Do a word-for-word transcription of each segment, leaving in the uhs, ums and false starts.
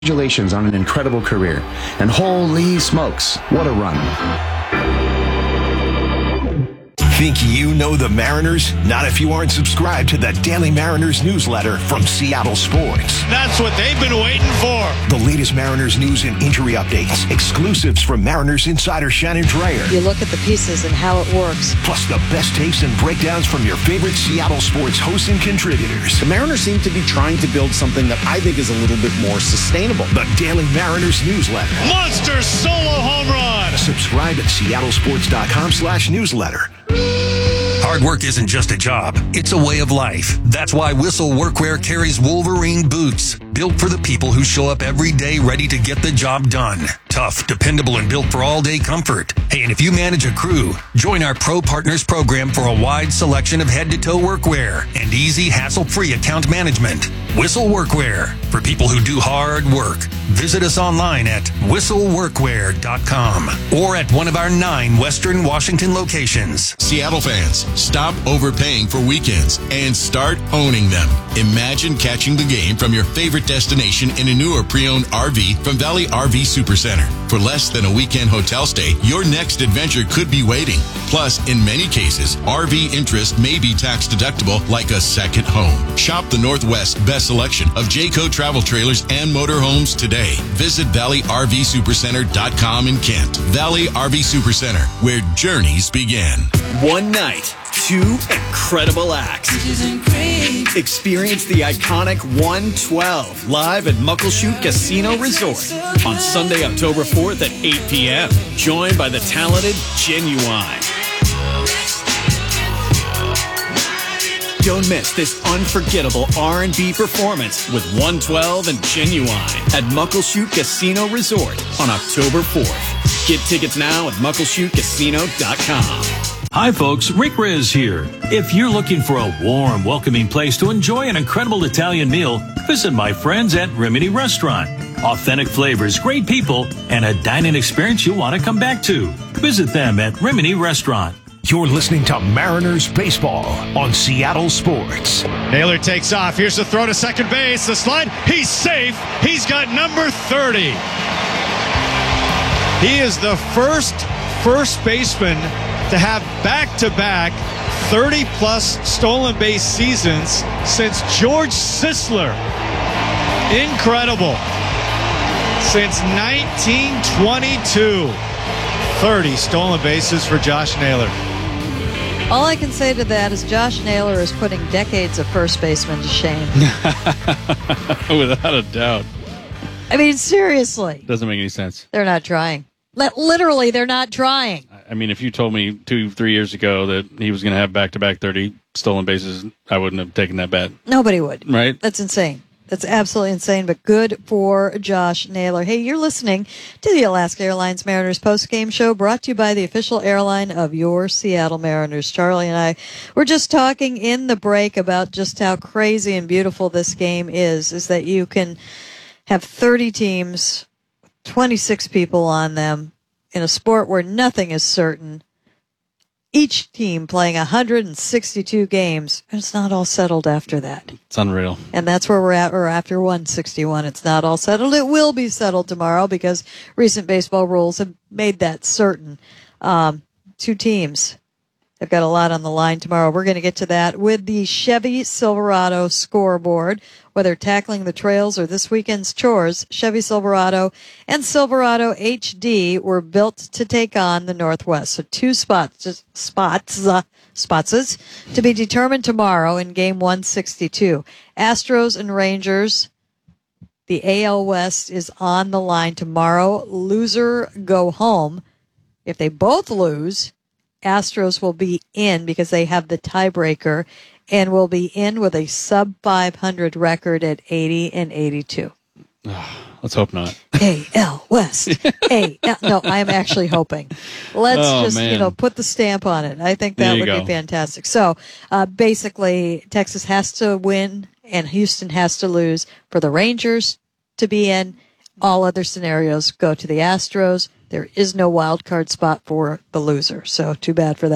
Congratulations on an incredible career. And holy smokes, what a run. Think you know the Mariners? Not if you aren't subscribed to the Daily Mariners newsletter from Seattle Sports. That's what they've been waiting for. The latest Mariners news and injury updates, exclusives from Mariners insider Shannon Dreyer. You look at the pieces and how it works. Plus the best takes and breakdowns from your favorite Seattle sports hosts and contributors. The Mariners seem to be trying to build something that I think is a little bit more sustainable. The Daily Mariners newsletter. Monster solo home run. Subscribe at seattlesports.com slash newsletter. Hard work isn't just a job, it's a way of life. That's why Whistle Workwear carries Wolverine boots, built for the people who show up every day ready to get the job done. Tough, dependable, and built for all-day comfort. Hey, and if you manage a crew, join our Pro Partners program for a wide selection of head-to-toe workwear and easy, hassle-free account management. Whistle Workwear, for people who do hard work. Visit us online at whistle workwear dot com or at one of our nine Western Washington locations. Seattle fans, stop overpaying for weekends and start owning them. Imagine catching the game from your favorite destination in a new or pre-owned R V from Valley R V Supercenter. For less than a weekend hotel stay, your next adventure could be waiting. Plus, in many cases, R V interest may be tax deductible like a second home. Shop the Northwest's best selection of Jayco travel trailers and motorhomes today. Visit valley r v supercenter dot com in Kent. Valley R V Supercenter, where journeys begin. One night, two incredible acts. Experience the iconic one twelve live at Muckleshoot Casino Resort on Sunday, October fourth at eight p.m. Joined by the talented Genuine. Don't miss this unforgettable R and B performance with one twelve and Genuine at Muckleshoot Casino Resort on October fourth. Get tickets now at muckleshoot casino dot com. Hi folks, Rick Riz here. If you're looking for a warm, welcoming place to enjoy an incredible Italian meal, visit my friends at Rimini Restaurant. Authentic flavors, great people, and a dining experience you'll want to come back to. Visit them at Rimini Restaurant. You're listening to Mariners Baseball on Seattle Sports. Naylor takes off. Here's the throw to second base. The slide. He's safe. He's got number thirty. He is the first first baseman to have back-to-back thirty-plus stolen base seasons since George Sisler. Incredible. Since nineteen twenty-two. thirty stolen bases for Josh Naylor. All I can say to that is Josh Naylor is putting decades of first baseman to shame. Without a doubt. I mean, seriously. Doesn't make any sense. They're not trying. Literally, they're not trying. I mean, if you told me two, three years ago that he was going to have back-to-back thirty stolen bases, I wouldn't have taken that bet. Nobody would. Right? That's insane. That's absolutely insane, but good for Josh Naylor. Hey, you're listening to the Alaska Airlines Mariners postgame show, brought to you by the official airline of your Seattle Mariners. Charlie and I were just talking in the break about just how crazy and beautiful this game is, is that you can have thirty teams, twenty-six people on them, in a sport where nothing is certain. Each team playing one hundred sixty-two games, and it's not all settled after that. It's unreal. And that's where we're at, or after one sixty-one. It's not all settled. It will be settled tomorrow because recent baseball rules have made that certain. Um, two teams have got a lot on the line tomorrow. We're going to get to that with the Chevy Silverado scoreboard. Whether tackling the trails or this weekend's chores, Chevy Silverado and Silverado H D were built to take on the Northwest. So two spots, spots, uh, spotses to be determined tomorrow in game one sixty-two. Astros and Rangers. The A L West is on the line tomorrow. Loser go home. If they both lose, Astros will be in because they have the tiebreaker and will be in with a sub five hundred record at eighty and eighty-two. Let's hope not. A L West. A L No, I'm actually hoping. Let's oh, just, man. you know, put the stamp on it. I think that would go. be fantastic. So, uh, basically, Texas has to win and Houston has to lose for the Rangers to be in. All other scenarios go to the Astros. There is no wild card spot for the loser. So, too bad for that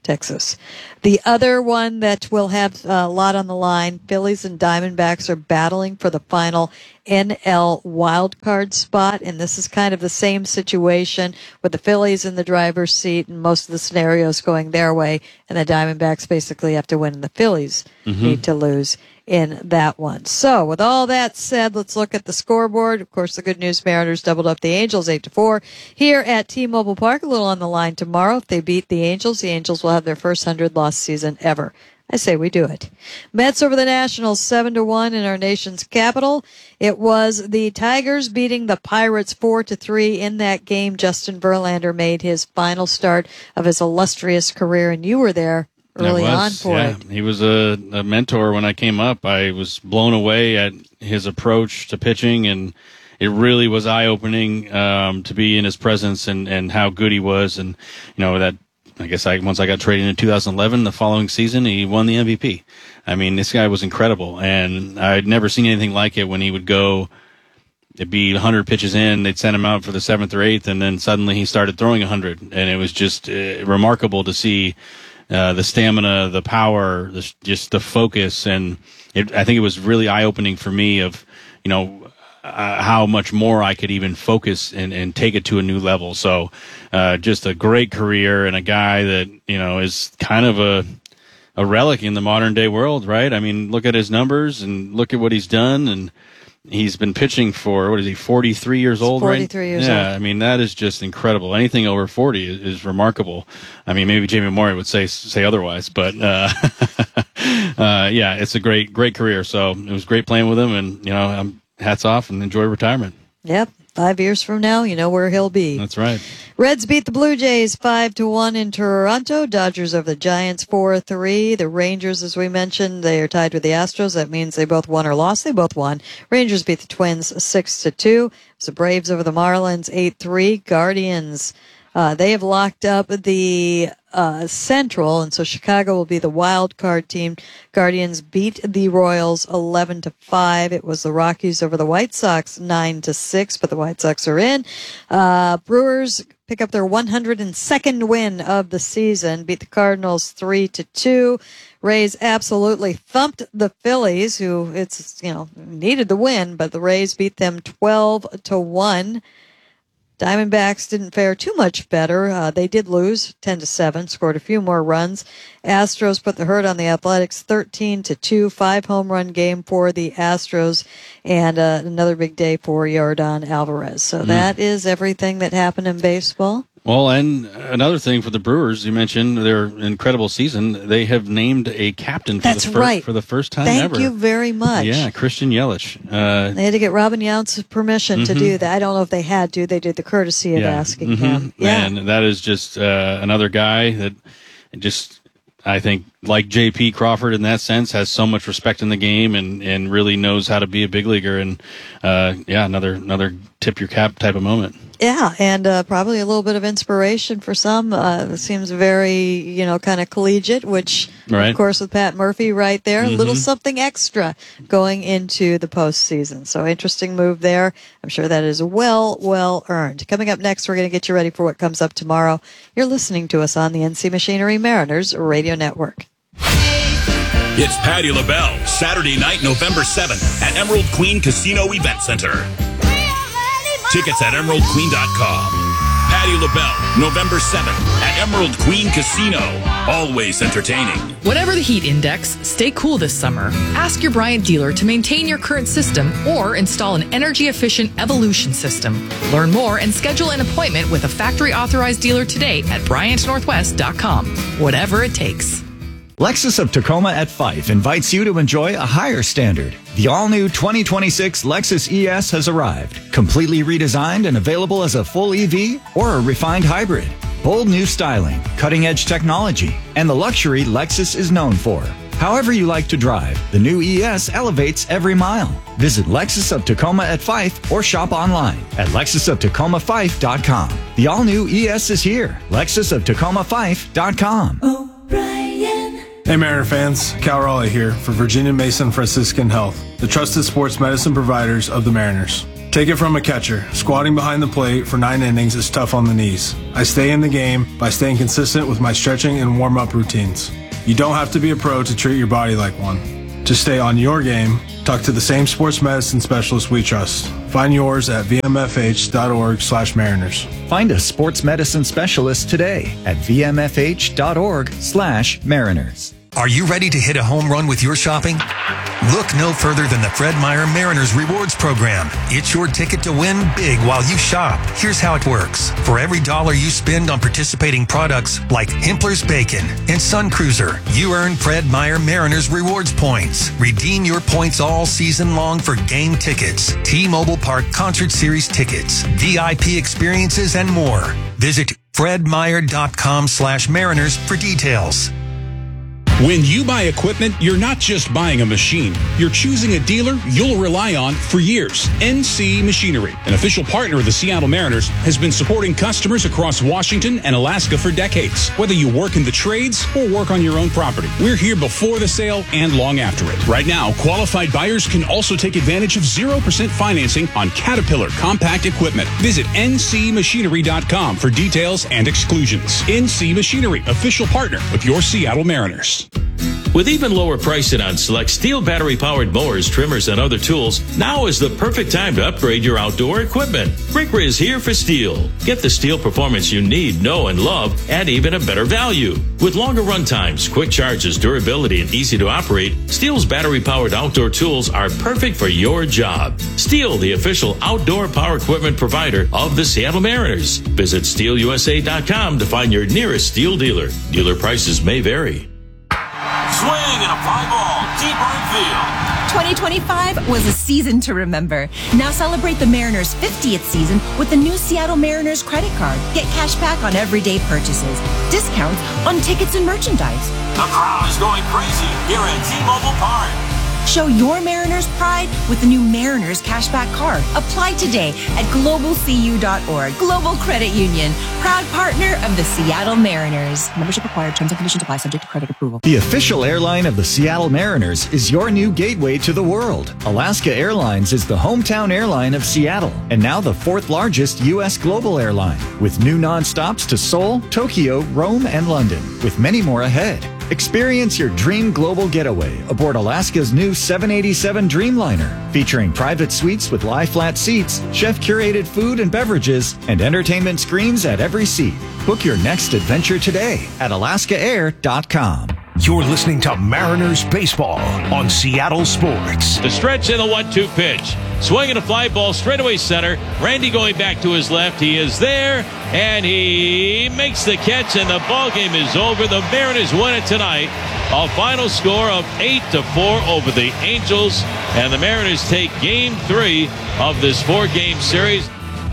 Texas. The other one that will have a lot on the line, Phillies and Diamondbacks are battling for the final N L wildcard spot, and this is kind of the same situation with the Phillies in the driver's seat and most of the scenarios going their way, and the Diamondbacks basically have to win and the Phillies mm-hmm. need to lose in that one. So with all that said, let's look at the scoreboard. Of course, the good news, Mariners doubled up the Angels eight to four here at T-Mobile Park. A little on the line tomorrow. If they beat the Angels, the Angels will have their first hundred loss season ever. I say we do it. Mets over the Nationals seven to one in our nation's capital. It was the Tigers beating the Pirates four to three in that game. Justin Verlander made his final start of his illustrious career, and you were there early was, on for yeah. it. He was a, a mentor when I came up. I was blown away at his approach to pitching, and it really was eye-opening um, to be in his presence and, and how good he was. And, you know, that I guess I once I got traded in two thousand eleven, the following season, he won the M V P. I mean, this guy was incredible, and I'd never seen anything like it when he would go, it'd be one hundred pitches in, they'd send him out for the seventh or eighth, and then suddenly he started throwing one hundred, and it was just uh, remarkable to see uh, the stamina, the power, the, just the focus, and it, I think it was really eye-opening for me of, you know, Uh, how much more I could even focus and, and take it to a new level. So, uh, just a great career and a guy that, you know, is kind of a, a relic in the modern day world, right? I mean, look at his numbers and look at what he's done. And he's been pitching for, what is he, forty-three years old, right? forty-three years yeah, old. I mean, that is just incredible. Anything over forty is, is remarkable. I mean, maybe Jamie Moore would say, say otherwise, but, uh, uh, yeah, it's a great, great career. So it was great playing with him, and, you know, I'm, hats off and enjoy retirement. Yep. Five years from now, you know where he'll be. That's right. Reds beat the Blue Jays five to one in Toronto. Dodgers over the Giants four three. The Rangers, as we mentioned, they are tied with the Astros. That means they both won or lost. They both won. Rangers beat the Twins six to two. It was the Braves over the Marlins eight three. Guardians, uh, they have locked up the uh, Central, and so Chicago will be the wild card team. Guardians beat the Royals eleven to five. It was the Rockies over the White Sox nine to six, but the White Sox are in. Uh, Brewers pick up their one hundred second win of the season, beat the Cardinals three to two. Rays absolutely thumped the Phillies, who it's, you know, needed the win, but the Rays beat them twelve to one. Diamondbacks didn't fare too much better. Uh, they did lose ten to seven, scored a few more runs. Astros put the hurt on the Athletics thirteen to two, five home run game for the Astros, and uh, another big day for Yordan Alvarez. So mm. that is everything that happened in baseball. Well, and another thing for the Brewers, you mentioned their incredible season. They have named a captain for, That's the, fir- right. for the first time Thank ever. Thank you very much. Yeah, Christian Yelich. Uh, they had to get Robin Yount's permission mm-hmm. to do that. I don't know if they had to. They did the courtesy of yeah. asking mm-hmm. him. Yeah. And that is just uh, another guy that just, I think, like J P Crawford in that sense, has so much respect in the game and, and really knows how to be a big leaguer. And, uh, yeah, another another tip your cap type of moment. Yeah, and uh, probably a little bit of inspiration for some. Uh, it seems very, you know, kind of collegiate, which, right. of course, with Pat Murphy right there, mm-hmm. a little something extra going into the postseason. So interesting move there. I'm sure that is well, well earned. Coming up next, we're going to get you ready for what comes up tomorrow. You're listening to us on the N C Machinery Mariners Radio Network. It's Patti LaBelle, Saturday night, November seventh at Emerald Queen Casino Event Center. Tickets at emerald queen dot com. Patti LaBelle, November seventh at Emerald Queen Casino. Always entertaining. Whatever the heat index, stay cool this summer. Ask your Bryant dealer to maintain your current system or install an energy-efficient Evolution system. Learn more and schedule an appointment with a factory-authorized dealer today at bryant northwest dot com. Whatever it takes. Lexus of Tacoma at Fife invites you to enjoy a higher standard. The all-new twenty twenty-six Lexus E S has arrived, completely redesigned and available as a full E V or a refined hybrid. Bold new styling, cutting-edge technology, and the luxury Lexus is known for. However you like to drive, the new E S elevates every mile. Visit Lexus of Tacoma at Fife or shop online at lexus of tacoma fife dot com. The all-new E S is here. lexus of tacoma fife dot com. Hey Mariner fans, Cal Raleigh here for Virginia Mason Franciscan Health, the trusted sports medicine providers of the Mariners. Take it from a catcher. Squatting behind the plate for nine innings is tough on the knees. I stay in the game by staying consistent with my stretching and warm-up routines. You don't have to be a pro to treat your body like one. To stay on your game, talk to the same sports medicine specialist we trust. Find yours at v m f h dot org slash mariners. Find a sports medicine specialist today at v m f h dot org slash mariners. Are you ready to hit a home run with your shopping? Look no further than the Fred Meyer Mariners Rewards Program. It's your ticket to win big while you shop. Here's how it works. For every dollar you spend on participating products like Hempler's Bacon and Sun Cruiser, you earn Fred Meyer Mariners Rewards points. Redeem your points all season long for game tickets, T-Mobile Park Concert Series tickets, V I P experiences, and more. Visit fredmeyer.com slash mariners for details. When you buy equipment, you're not just buying a machine. You're choosing a dealer you'll rely on for years. N C Machinery, an official partner of the Seattle Mariners, has been supporting customers across Washington and Alaska for decades. Whether you work in the trades or work on your own property, we're here before the sale and long after it. Right now, qualified buyers can also take advantage of zero percent financing on Caterpillar compact equipment. Visit N C machinery dot com for details and exclusions. N C Machinery, official partner of your Seattle Mariners. With even lower pricing on select steel battery-powered mowers, trimmers, and other tools, now is the perfect time to upgrade your outdoor equipment. Rick is here for Steel. Get the Steel performance you need, know, and love at even a better value. With longer run times, quick charges, durability, and easy to operate, Steel's battery-powered outdoor tools are perfect for your job. Steel, the official outdoor power equipment provider of the Seattle Mariners. Visit steel u s a dot com to find your nearest Steel dealer. Dealer prices may vary. Swing and a fly ball deep right field. twenty twenty-five was a season to remember. Now celebrate the Mariners' fiftieth season with the new Seattle Mariners credit card. Get cash back on everyday purchases, discounts on tickets and merchandise. The crowd is going crazy here at T-Mobile Park. Show your Mariners pride with the new Mariners cashback card. Apply today at global c u dot org. Global Credit Union, proud partner of the Seattle Mariners. Membership required. Terms and conditions apply. Subject to credit approval. The official airline of the Seattle Mariners is your new gateway to the world. Alaska Airlines is the hometown airline of Seattle and now the fourth largest U S global airline with new nonstops to Seoul, Tokyo, Rome, and London, with many more ahead. Experience your dream global getaway aboard Alaska's new seven eighty-seven Dreamliner, featuring private suites with lie-flat seats, chef-curated food and beverages, and entertainment screens at every seat. Book your next adventure today at alaska air dot com. You're listening to Mariners Baseball on Seattle Sports. The stretch and the one two pitch. Swinging a fly ball straightaway center. Randy going back to his left. He is there, and he makes the catch, and the ball game is over. The Mariners win it tonight. A final score of eight to four over the Angels, and the Mariners take game three of this four-game series.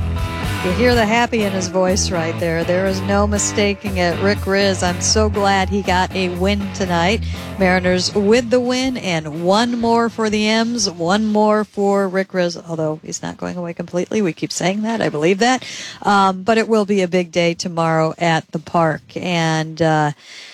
You hear the happy in his voice right there. There is no mistaking it. Rick Rizzs, I'm so glad he got a win tonight. Mariners with the win, and one more for the M's, one more for Rick Rizzs, although he's not going away completely. We keep saying that. I believe that. Um, but it will be a big day tomorrow at the park. And, uh,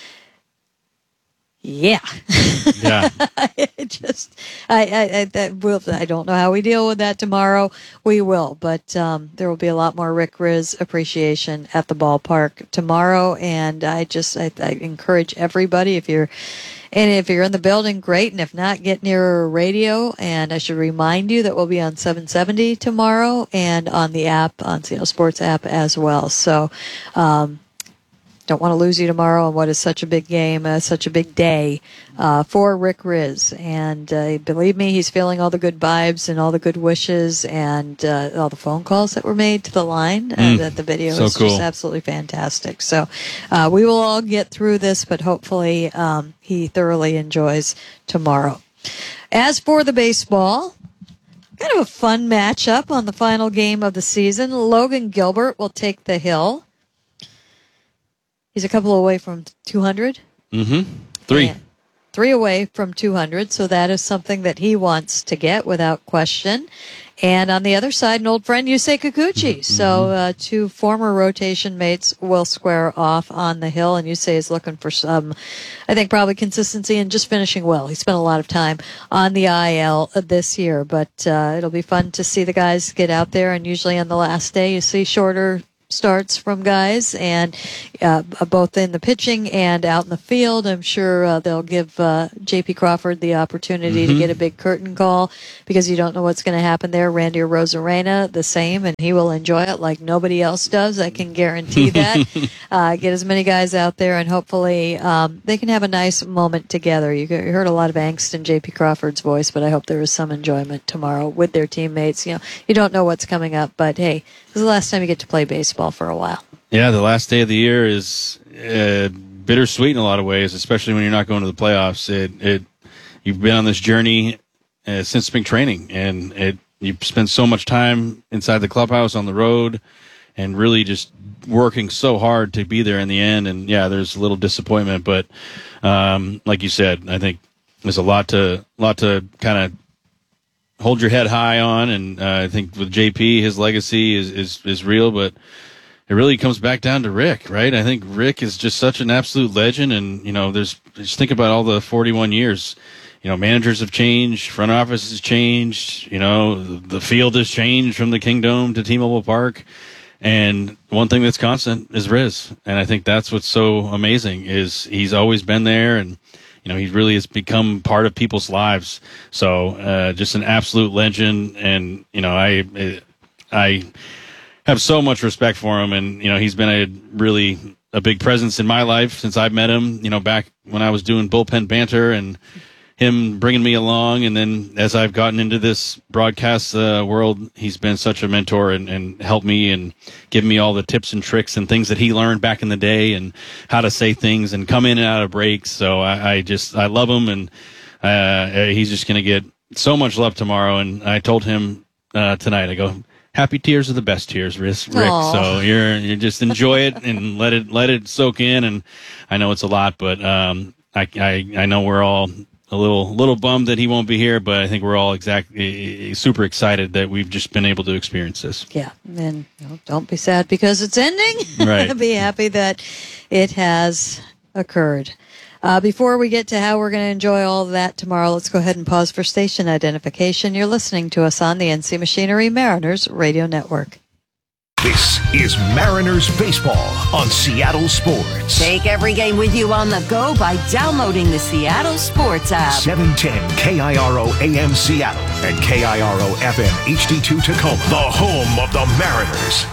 yeah. Yeah. it just, I, I, I, that will, I don't know how we deal with that tomorrow. We will, but, um, there will be a lot more Rick Rizzs appreciation at the ballpark tomorrow. And I just, I, I encourage everybody, if you're, and if you're in the building, great. And if not, get near a radio. And I should remind you that we'll be on seven seventy tomorrow and on the app, on Seattle Sports app as well. So, um, don't want to lose you tomorrow on what is such a big game, uh, such a big day uh, for Rick Rizzs. And uh, believe me, he's feeling all the good vibes and all the good wishes and uh, all the phone calls that were made to the line. Uh, Mm, that the video so is cool. just absolutely fantastic. So uh, we will all get through this, but hopefully um, he thoroughly enjoys tomorrow. As for the baseball, kind of a fun matchup on the final game of the season. Logan Gilbert will take the hill. He's a couple away from two hundred. Mm-hmm. Three. And three away from two hundred, so that is something that he wants to get without question. And on the other side, an old friend, Yusei Kikuchi. Mm-hmm. So uh, two former rotation mates will square off on the hill, and Yusei is looking for some, I think, probably consistency and just finishing well. He spent a lot of time on the I L this year, but uh, it'll be fun to see the guys get out there, and usually on the last day you see shorter starts from guys, and uh, both in the pitching and out in the field. I'm sure uh, they'll give uh, J P Crawford the opportunity mm-hmm. to get a big curtain call, because you don't know what's going to happen there. Randy Arozarena, the same, and he will enjoy it like nobody else does. I can guarantee that. uh, get as many guys out there, and hopefully um, they can have a nice moment together. You heard a lot of angst in J P Crawford's voice, but I hope there is some enjoyment tomorrow with their teammates. You know, you don't know what's coming up, but hey, this is the last time you get to play baseball for a while. Yeah, the last day of the year is uh, bittersweet in a lot of ways, especially when you're not going to the playoffs. It, it, you've been on this journey uh, since spring training, and it, you've spent so much time inside the clubhouse, on the road, and really just working so hard to be there in the end. And yeah, there's a little disappointment, but um, like you said, I think there's a lot to, lot to kind of hold your head high on, and uh, I think with J P, his legacy is, is, is real, but it really comes back down to Rick, right? I think Rick is just such an absolute legend, and, you know, there's, just think about all the forty-one years. You know, managers have changed, front office has changed, you know, the field has changed from the Kingdome to T-Mobile Park, and one thing that's constant is Riz, and I think that's what's so amazing, is he's always been there, and you know, he really has become part of people's lives. So, uh, just an absolute legend. And, you know, I, I have so much respect for him. And, you know, he's been a really a big presence in my life since I've met him, you know, back when I was doing bullpen banter, and him bringing me along. And then as I've gotten into this broadcast uh, world, he's been such a mentor, and, and helped me and given me all the tips and tricks and things that he learned back in the day, and how to say things and come in and out of breaks. So I, I just, I love him, and uh, he's just going to get so much love tomorrow. And I told him uh, tonight, I go, happy tears are the best tears, Rick. Aww. So you're, you just enjoy it and let it, let it soak in. And I know it's a lot, but um, I, I, I know we're all a little little bummed that he won't be here, but I think we're all exactly super excited that we've just been able to experience this. Yeah, and you know, don't be sad because it's ending. Right. Be happy that it has occurred. Uh, before we get to how we're going to enjoy all of that tomorrow, let's go ahead and pause for station identification. You're listening to us on the N C Machinery Mariners Radio Network. This is Mariners Baseball on Seattle Sports. Take every game with you on the go by downloading the Seattle Sports app. seven ten K I R O A M Seattle and K I R O F M H D two Tacoma, the home of the Mariners.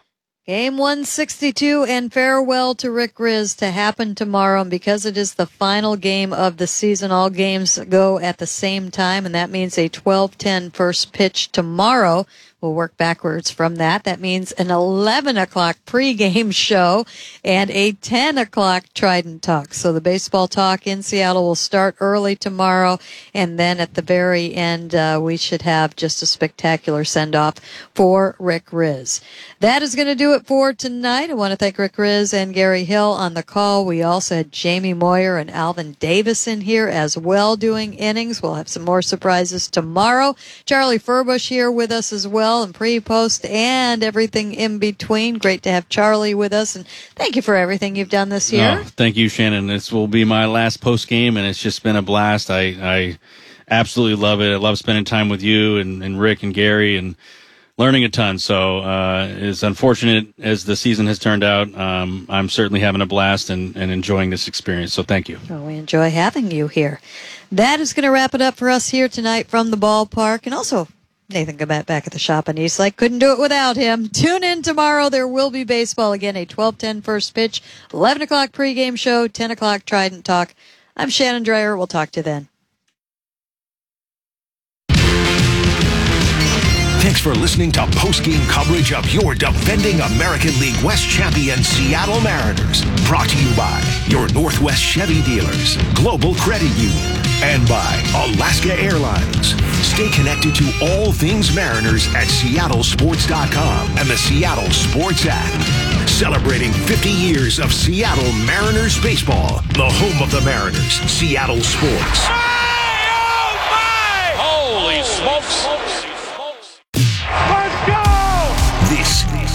Game one sixty-two, and farewell to Rick Rizzs to happen tomorrow. And because it is the final game of the season, all games go at the same time, and that means a twelve ten first pitch tomorrow. We'll work backwards from that. That means an eleven o'clock pregame show and a ten o'clock Trident Talk. So the baseball talk in Seattle will start early tomorrow, and then at the very end, uh, we should have just a spectacular send-off for Rick Rizzs. That is going to do it for tonight. I want to thank Rick Rizzs and Gary Hill on the call. We also had Jamie Moyer and Alvin Davis in here as well doing innings. We'll have some more surprises tomorrow. Charlie Furbush here with us as well, and pre-post and everything in between. Great to have Charlie with us, and thank you for everything you've done this year. Oh, thank you, Shannon. This will be my last post game, and it's just been a blast. I, I absolutely love it. I love spending time with you and, and Rick and Gary, and learning a ton. So uh, as unfortunate as the season has turned out, um, I'm certainly having a blast and, and enjoying this experience. So thank you. Well, we enjoy having you here. That is going to wrap it up for us here tonight from the ballpark, and also Nathan Gamet back at the shop in Eastlake. Couldn't do it without him. Tune in tomorrow. There will be baseball again, a twelve ten first pitch, eleven o'clock pregame show, ten o'clock Trident Talk. I'm Shannon Dreyer. We'll talk to you then. Thanks for listening to post-game coverage of your defending American League West champion Seattle Mariners. Brought to you by your Northwest Chevy dealers, Global Credit Union, and by Alaska Airlines. Stay connected to all things Mariners at Seattle Sports dot com and the Seattle Sports app. Celebrating fifty years of Seattle Mariners baseball, the home of the Mariners, Seattle Sports. Holy smokes!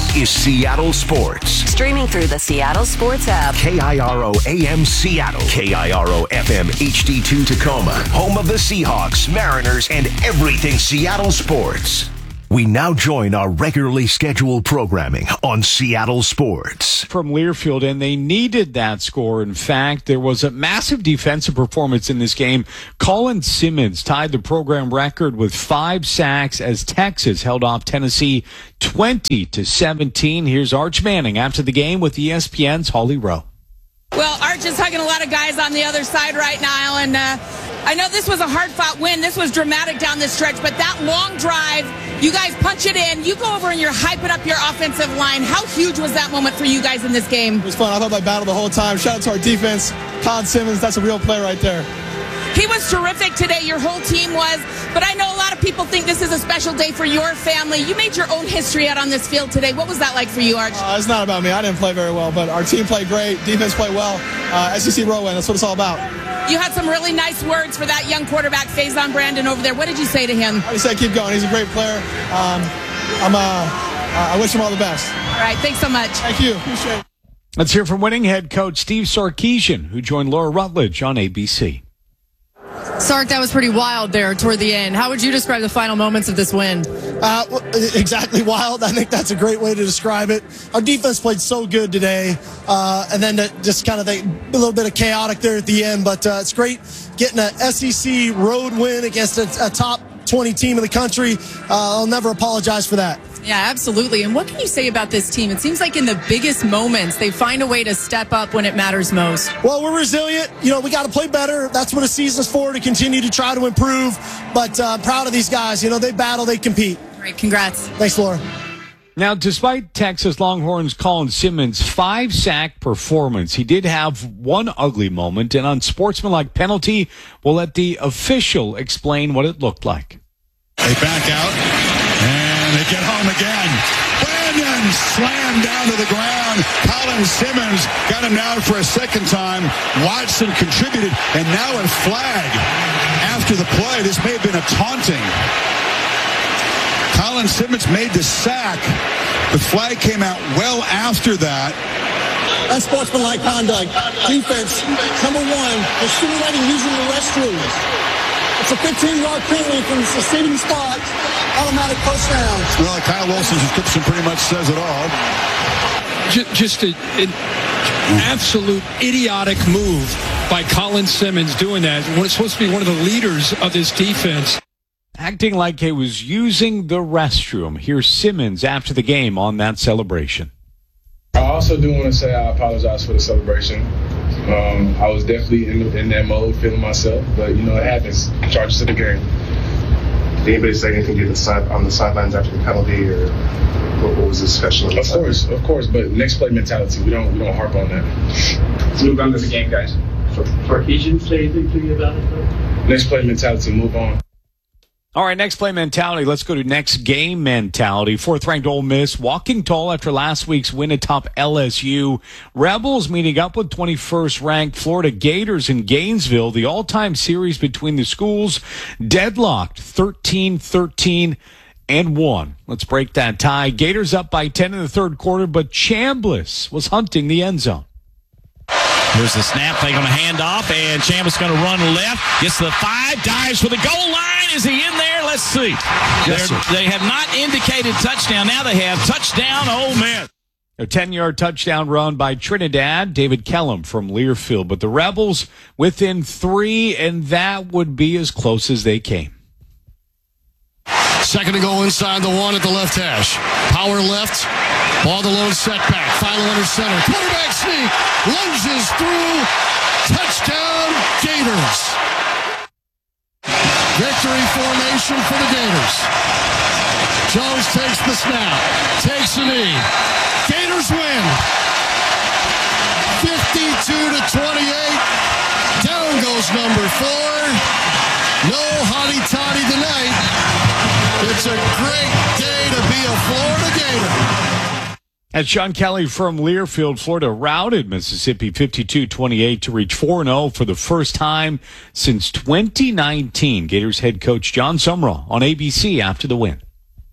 is Seattle Sports. Streaming through the Seattle Sports app. K I R O A M Seattle. K I R O F M H D two Tacoma. Home of the Seahawks, Mariners, and everything Seattle sports. We now join our regularly scheduled programming on Seattle Sports. From Learfield, and they needed that score. In fact, there was a massive defensive performance in this game. Colin Simmons tied the program record with five sacks as Texas held off Tennessee twenty to seventeen. Here's Arch Manning after the game with E S P N's Holly Rowe. Well, Arch is hugging a lot of guys on the other side right now, and uh, I know this was a hard-fought win. This was dramatic down this stretch, but that long drive, you guys punch it in. You go over and you're hyping up your offensive line. How huge was that moment for you guys in this game? It was fun. I thought I battled the whole time. Shout out to our defense. Colin Simmons, that's a real player right there. He was terrific today. Your whole team was. But I know a lot of people think this is a special day for your family. You made your own history out on this field today. What was that like for you, Arch? Uh, it's not about me. I didn't play very well, but our team played great. Defense played well. Uh, S E C road win. That's what it's all about. You had some really nice words for that young quarterback, Faison Brandon, over there. What did you say to him? I just said keep going. He's a great player. Um, I'm. Uh, I wish him all the best. All right. Thanks so much. Thank you. Appreciate it. Let's hear from winning head coach Steve Sarkisian, who joined Laura Rutledge on A B C. Sark, that was pretty wild there toward the end. How would you describe the final moments of this win? Uh, exactly wild. I think that's a great way to describe it. Our defense played so good today, uh, and then to just kind of the, a little bit of chaotic there at the end. But uh, it's great getting an S E C road win against a, a top twenty team in the country. Uh, I'll never apologize for that. Yeah, absolutely. And what can you say about this team? It seems like in the biggest moments, they find a way to step up when it matters most. Well, we're resilient. You know, we got to play better. That's what a season's for, to continue to try to improve. But uh, I'm proud of these guys. You know, they battle, they compete. All right, congrats. Thanks, Laura. Now, despite Texas Longhorns' Colin Simmons' five-sack performance, he did have one ugly moment, and unsportsmanlike penalty, we'll let the official explain what it looked like. They back out, and they get home again. Brandon slammed down to the ground. Colin Simmons got him down for a second time. Watson contributed, and now a flag after the play. This may have been a taunting. Colin Simmons made the sack. The flag came out well after that. Unsportsmanlike conduct. Defense, number one, they're simulating using the restrooms. It's a fifteen-yard penalty from the sitting spot. Automatic first down. Well, Kyle Wilson's description pretty much says it all. Just an absolute idiotic move by Colin Simmons doing that when it's supposed to be one of the leaders of this defense. Acting like he was using the restroom. Here's Simmons after the game on that celebration. I also do want to say I apologize for the celebration. Um, I was definitely in, in that mode, feeling myself, but you know it happens. Charges to the game. Did anybody say anything to the side, on the sidelines after the penalty, or what, what was the discussion? Of course, of course, but next play mentality. We don't we don't harp on that. Let's move on to the game, guys. Sarkisian say anything to you about it, though? Next play mentality. Move on. All right, next play mentality. Let's go to next game mentality. Fourth-ranked Ole Miss walking tall after last week's win atop L S U. Rebels meeting up with twenty-first ranked Florida Gators in Gainesville. The all-time series between the schools deadlocked thirteen thirteen and one. Let's break that tie. Gators up by ten in the third quarter, but Chambliss was hunting the end zone. Here's the snap. They're going to hand off, and Chambliss going to run left. Gets to the five, dives for the goal line. Is he in there? Let's see. Yes, they have not indicated touchdown. Now they have touchdown, Ole Miss. A ten-yard touchdown run by Trinidad, David Kellum from Learfield. But the Rebels within three, and that would be as close as they came. Second to go inside the one at the left hash. Power left. Ball the lone setback. Final under center. Quarterback sneak. Lunges through. Touchdown, Gators. Victory formation for the Gators. Jones takes the snap. Takes the knee. Gators win. fifty-two to twenty-eight. Down goes number four. No hotty-toddy tonight. It's a great day to be a Florida Gator. As Sean Kelly from Learfield, Florida routed Mississippi fifty-two twenty-eight to reach four and oh for the first time since twenty nineteen. Gators head coach John Sumrall on A B C after the win.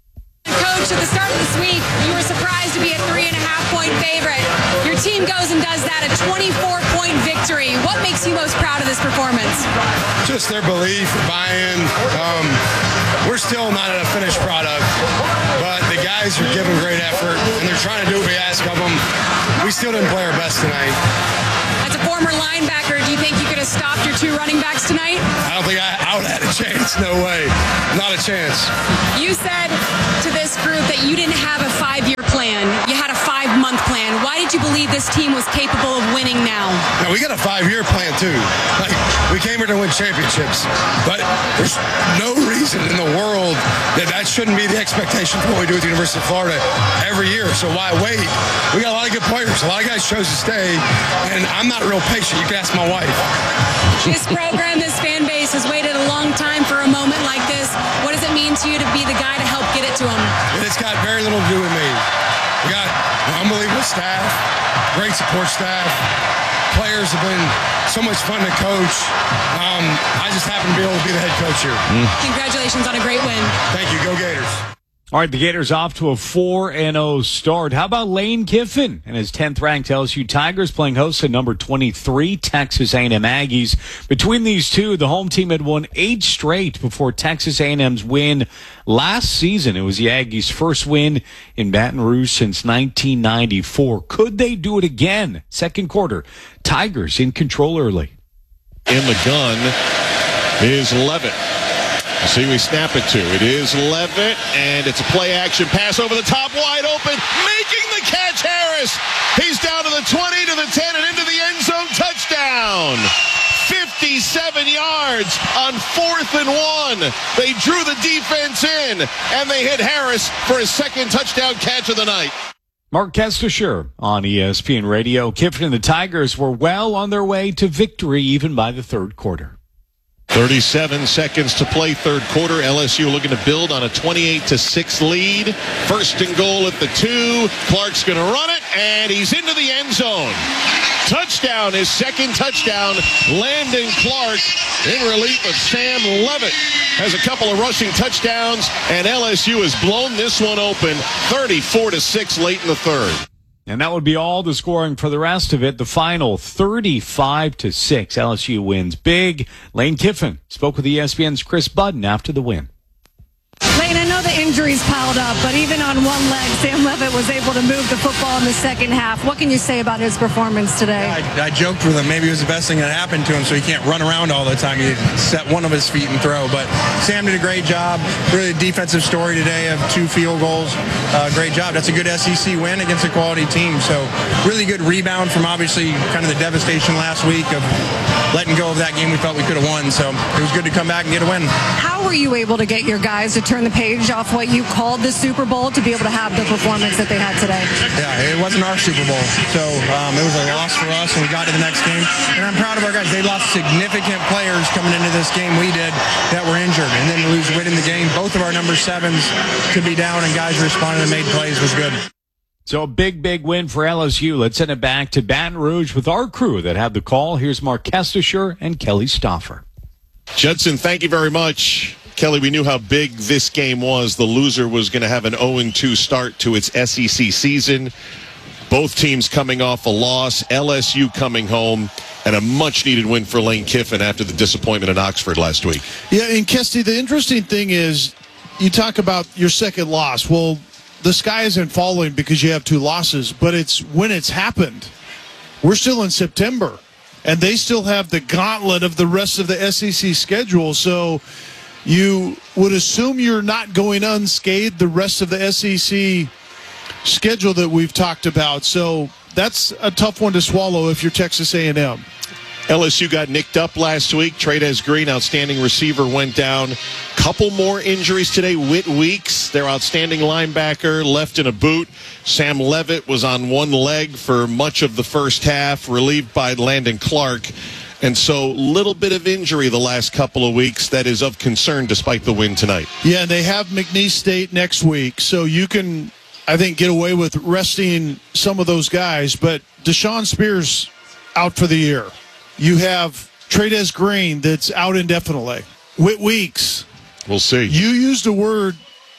Coach, at the start of this week, you were surprised to be a three and a half point favorite. Your team goes and does that, a twenty-four point victory. What makes you most proud of this performance? Just their belief, buy-in. Um, we're still not at a finished product, but the guys are giving great effort, and they're trying to do what we ask of them. We still didn't play our best tonight. As a former linebacker, do you think you could have stopped your two running backs tonight? I don't think I, I would have had a chance. No way. Not a chance. You said to this group that you didn't have a five-year plan. You had a five-month plan. Why did you believe this team was capable of winning now? No, we got a five-year plan, too. Like, we came here to win championships, but there's no reason in the world that that shouldn't be the expectation for what we do at the University of Florida every year. So why wait? We got a lot of good players. A lot of guys chose to stay, and I'm not real patient. You can ask my wife. This program, this fan base has waited a long time for a moment like this. What does it mean to you to be the guy to help get it to them? It's got very little to do with me. We got an unbelievable staff, great support staff. Players have been so much fun to coach. Um, I just happen to be able to be the head coach here. Mm. Congratulations on a great win. Thank you. Go Gators. All right, the Gators off to a four and oh start. How about Lane Kiffin and his tenth-ranked L S U Tigers playing host at number twenty-three, Texas A and M Aggies. Between these two, the home team had won eight straight before Texas A and M's win last season. It was the Aggies' first win in Baton Rouge since nineteen ninety-four. Could they do it again? Second quarter, Tigers in control early. In the gun is Levitt. See, we snap it to. It is Levitt, and it's a play-action pass over the top, wide open, making the catch, Harris. He's down to the twenty, to the ten, and into the end zone. Touchdown. fifty-seven yards on fourth and one. They drew the defense in, and they hit Harris for his second touchdown catch of the night. Mark Kestisher on E S P N Radio. Kiffin and the Tigers were well on their way to victory even by the third quarter. thirty-seven seconds to play, third quarter. L S U looking to build on a twenty-eight to six lead. First and goal at the two. Clark's going to run it, and he's into the end zone. Touchdown, his second touchdown. Landon Clark in relief of Sam Levitt has a couple of rushing touchdowns, and L S U has blown this one open thirty-four to six late in the third. And that would be all the scoring for the rest of it. The final thirty-five to six. L S U wins big. Lane Kiffin spoke with E S P N's Chris Budden after the win. Lane, I know the injuries piled up, but even on one leg, Sam Levitt was able to move the football in the second half. What can you say about his performance today? I, I joked with him. Maybe it was the best thing that happened to him, so he can't run around all the time. He set one of his feet and throw. But Sam did a great job. Really a defensive story today of two field goals. Uh, great job. That's a good S E C win against a quality team. So really good rebound from obviously kind of the devastation last week of letting go of that game we felt we could have won. So it was good to come back and get a win. How were you able to get your guys to turn the page off what you called the Super Bowl to be able to have the performance that they had today? Yeah, it wasn't our Super Bowl. So um, it was a loss for us, and we got to the next game. And I'm proud of our guys. They lost significant players coming into this game we did that were injured. And then to lose winning the game, both of our number sevens could be down, and guys responded and made plays was good. So a big, big win for L S U. Let's send it back to Baton Rouge with our crew that had the call. Here's Mark Kestisher and Kelly Stoffer. Judson, thank you very much. Kelly, we knew how big this game was. The loser was going to have an oh and two start to its S E C season. Both teams coming off a loss. L S U coming home, and a much-needed win for Lane Kiffin after the disappointment in Oxford last week. Yeah, and Kesty, the interesting thing is you talk about your second loss. Well, the sky isn't falling because you have two losses, but it's when it's happened. We're still in September, and they still have the gauntlet of the rest of the S E C schedule. So you would assume you're not going unscathed the rest of the S E C schedule that we've talked about. So that's a tough one to swallow if you're Texas A and M. L S U got nicked up last week. Trades Green, outstanding receiver, went down. Couple more injuries today. Whit Weeks, their outstanding linebacker, left in a boot. Sam Levitt was on one leg for much of the first half, relieved by Landon Clark. And so, little bit of injury the last couple of weeks that is of concern despite the win tonight. Yeah, and they have McNeese State next week, so you can, I think, get away with resting some of those guys. But Deshaun Spears out for the year. You have Trades Green that's out indefinitely. Whit Weeks. We'll see. You used a word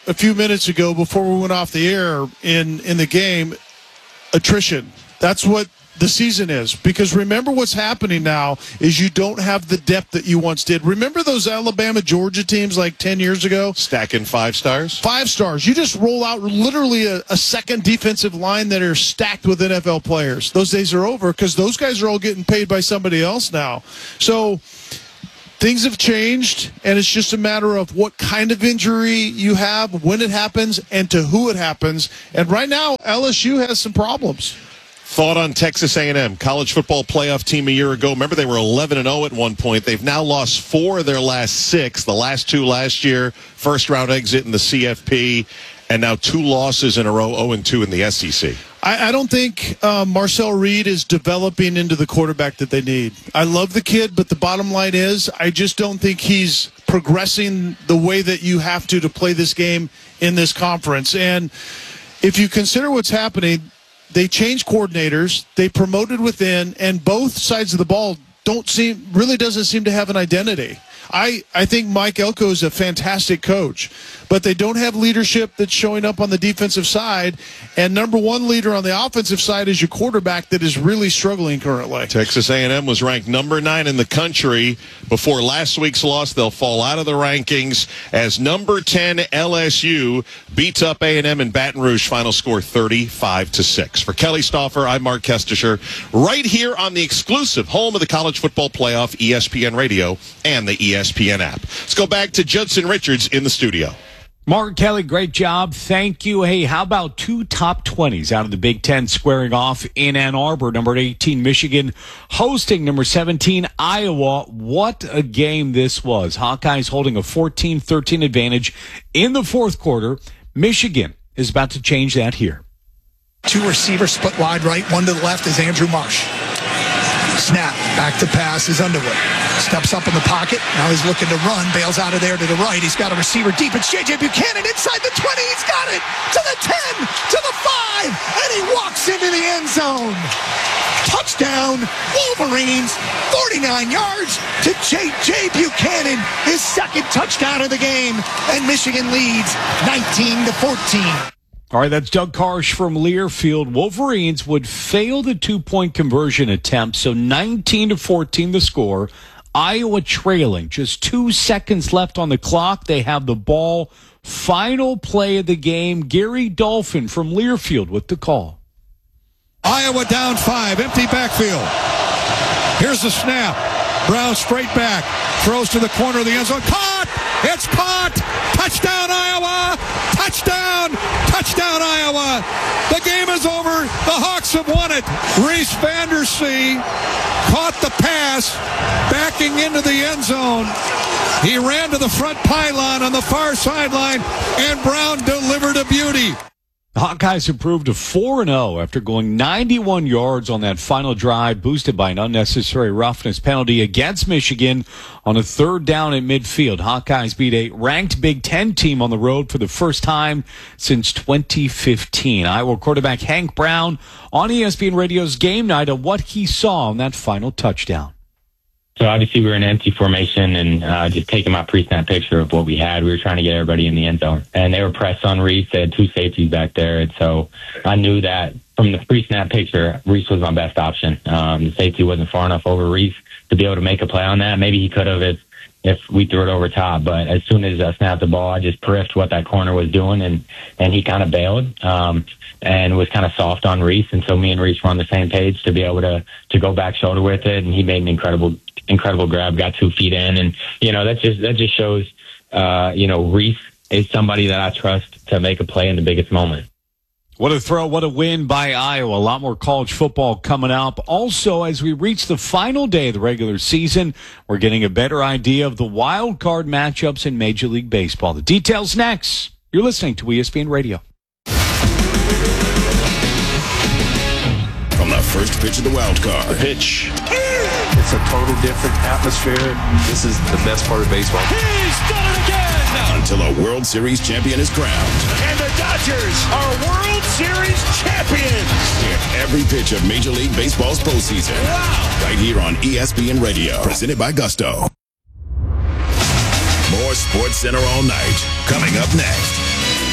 a few minutes ago before we went off the air in, in the game, attrition. That's what the season is. Because remember what's happening now is you don't have the depth that you once did. Remember those Alabama, Georgia teams like ten years ago? Stacking five stars? Five stars. You just roll out literally a, a second defensive line that are stacked with N F L players. Those days are over because those guys are all getting paid by somebody else now. So things have changed, and it's just a matter of what kind of injury you have, when it happens, and to who it happens. And right now, L S U has some problems. Thought on Texas A and M, college football playoff team a year ago. Remember, they were eleven and oh at one point. They've now lost four of their last six. The last two last year, first round exit in the C F P, and now two losses in a row, oh and two in the S E C. I, I don't think uh, Marcel Reed is developing into the quarterback that they need. I love the kid, but the bottom line is I just don't think he's progressing the way that you have to to play this game in this conference. And if you consider what's happening, they changed coordinators, they promoted within, and both sides of the ball don't seem really doesn't seem to have an identity. I, I think Mike Elko is a fantastic coach, but they don't have leadership that's showing up on the defensive side, and number one leader on the offensive side is your quarterback that is really struggling currently. Texas A and M was ranked number nine in the country before last week's loss. They'll fall out of the rankings as number ten L S U beats up A and M in Baton Rouge. Final score thirty-five to six. For Kelly Stauffer, I'm Mark Kestisher, right here on the exclusive home of the College Football Playoff, E S P N Radio and the E S P N app. Let's go back to Judson Richards in the studio. Mark Kelly, great job. Thank you. Hey, how about two top twenties out of the Big Ten squaring off in Ann Arbor? Number eighteen, Michigan, hosting number seventeen, Iowa. What a game this was. Hawkeyes holding a fourteen thirteen advantage in the fourth quarter. Michigan is about to change that here. Two receivers split wide right. One to the left is Andrew Marsh. Snap. Back to pass is Underwood. Steps up in the pocket. Now he's looking to run. Bails out of there to the right. He's got a receiver deep. It's J J Buchanan inside the twenty. He's got it to the ten, to the five, and he walks into the end zone. Touchdown, Wolverines, forty-nine yards to J J Buchanan. His second touchdown of the game, and Michigan leads nineteen to fourteen. All right, that's Doug Karsh from Learfield. Wolverines would fail the two-point conversion attempt, so nineteen to fourteen the score. Iowa trailing. Just two seconds left on the clock. They have the ball. Final play of the game. Gary Dolphin from Learfield with the call. Iowa down five. Empty backfield. Here's the snap. Brown straight back. Throws to the corner of the end zone. Caught! It's caught! Touchdown, Iowa! Touchdown! Touchdown, Iowa! The game is over. The Hawks have won it. Reese Vandersee caught the pass, backing into the end zone. He ran to the front pylon on the far sideline, and Brown delivered a beauty. The Hawkeyes improved to four and oh after going ninety-one yards on that final drive, boosted by an unnecessary roughness penalty against Michigan on a third down at midfield. Hawkeyes beat a ranked Big Ten team on the road for the first time since twenty fifteen. Iowa quarterback Hank Brown on E S P N Radio's Game Night of what he saw on that final touchdown. So obviously we were in empty formation and uh, just taking my pre-snap picture of what we had. We were trying to get everybody in the end zone. And they were pressed on Reese. They had two safeties back there. And so I knew that from the pre-snap picture, Reese was my best option. Um, the safety wasn't far enough over Reese to be able to make a play on that. Maybe he could have if, if we threw it over top. But as soon as I snapped the ball, I just periffed what that corner was doing, and, and he kind of bailed um, and was kind of soft on Reese. And so me and Reese were on the same page to be able to, to go back shoulder with it. And he made an incredible incredible grab, got two feet in. And, you know, that just, that just shows, uh, you know, Reese is somebody that I trust to make a play in the biggest moment. What a throw, what a win by Iowa. A lot more college football coming up. Also, as we reach the final day of the regular season, we're getting a better idea of the wild card matchups in Major League Baseball. The details next. You're listening to E S P N Radio. From the first pitch of the wild card. The pitch. It's a total different atmosphere. This is the best part of baseball. He's done it again! Until a World Series champion is crowned. And the Dodgers are World Series champions! Hear every pitch of Major League Baseball's postseason. Wow! Right here on E S P N Radio. Presented by Gusto. More Sports Center all night. Coming up next.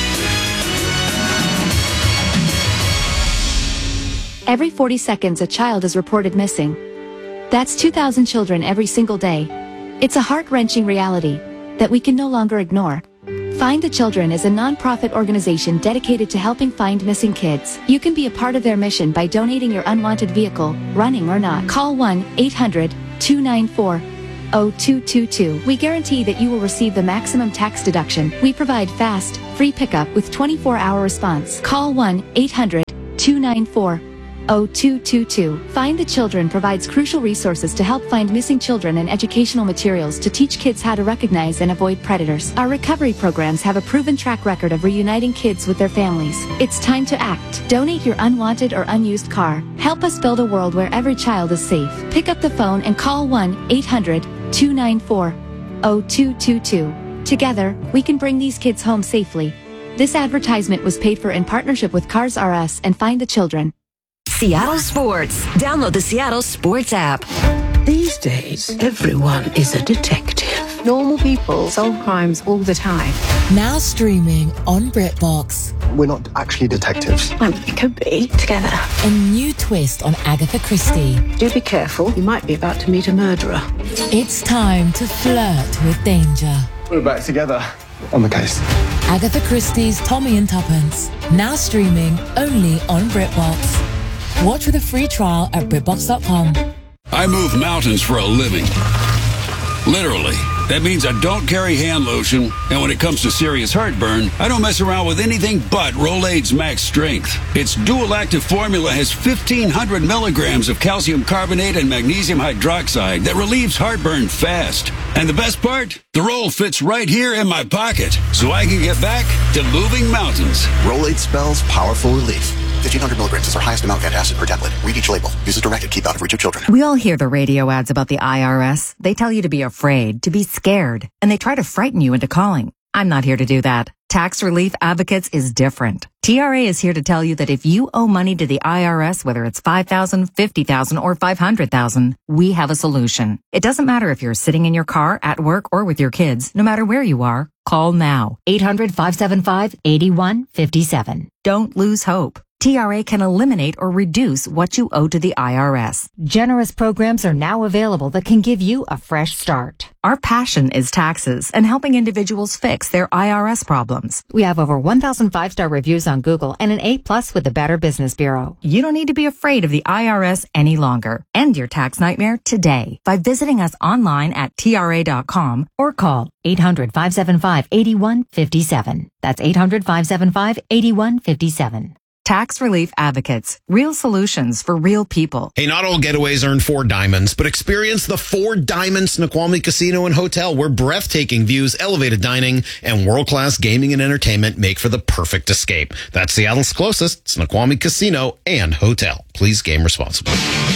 Every forty seconds a child is reported missing. That's two thousand children every single day. It's a heart-wrenching reality that we can no longer ignore. Find the Children is a non-profit organization dedicated to helping find missing kids. You can be a part of their mission by donating your unwanted vehicle, running or not. Call one eight hundred two nine four zero two two two. We guarantee that you will receive the maximum tax deduction. We provide fast, free pickup with twenty-four hour response. Call one eight hundred two nine four zero two two two. Find the Children provides crucial resources to help find missing children and educational materials to teach kids how to recognize and avoid predators. Our recovery programs have a proven track record of reuniting kids with their families. It's time to act. Donate your unwanted or unused car. Help us build a world where every child is safe. Pick up the phone and call one eight hundred two nine four zero two two two. Together, we can bring these kids home safely. This advertisement was paid for in partnership with Cars R Us and Find the Children. Seattle Sports. Download the Seattle Sports app. These days, everyone is a detective. Normal people solve crimes all the time. Now streaming on BritBox. We're not actually detectives. Well, we could be together. A new twist on Agatha Christie. Do be careful. You might be about to meet a murderer. It's time to flirt with danger. We're back together on the case. Agatha Christie's Tommy and Tuppence. Now streaming only on BritBox. Watch with a free trial at Britbox dot com. I move mountains for a living. Literally. That means I don't carry hand lotion, and when it comes to serious heartburn, I don't mess around with anything but Rolaids Max Strength. Its dual-active formula has fifteen hundred milligrams of calcium carbonate and magnesium hydroxide that relieves heartburn fast. And the best part? The roll fits right here in my pocket, so I can get back to moving mountains. Rolaids spells powerful relief. fifteen hundred milligrams is our highest amount of antacid per tablet. Read each label. Use as directed. Keep out of reach of children. We all hear the radio ads about the I R S. They tell you to be afraid, to be scared, and they try to frighten you into calling. I'm not here to do that. Tax Relief Advocates is different. T R A is here to tell you that if you owe money to the I R S, whether it's five thousand dollars, fifty thousand dollars, or five hundred thousand dollars, we have a solution. It doesn't matter if you're sitting in your car, at work, or with your kids. No matter where you are, call now. eight hundred, five seven five, eight one five seven. Don't lose hope. T R A can eliminate or reduce what you owe to the I R S. Generous programs are now available that can give you a fresh start. Our passion is taxes and helping individuals fix their I R S problems. We have over one thousand five-star reviews on Google and an A plus with the Better Business Bureau. You don't need to be afraid of the I R S any longer. End your tax nightmare today by visiting us online at T R A dot com or call eight hundred, five seven five, eight one five seven. That's eight hundred, five seven five, eight one five seven. Tax Relief Advocates. Real solutions for real people. Hey, not all getaways earn four diamonds, but experience the Four Diamond Snoqualmie Casino and Hotel, where breathtaking views, elevated dining, and world-class gaming and entertainment make for the perfect escape. That's Seattle's closest Snoqualmie Casino and Hotel. Please game responsibly.